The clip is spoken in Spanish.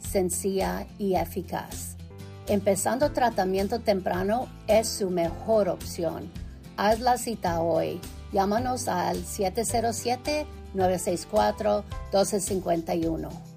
sencilla y eficaz. Empezando tratamiento temprano es su mejor opción. Haz la cita hoy. Llámanos al 707-964-1251.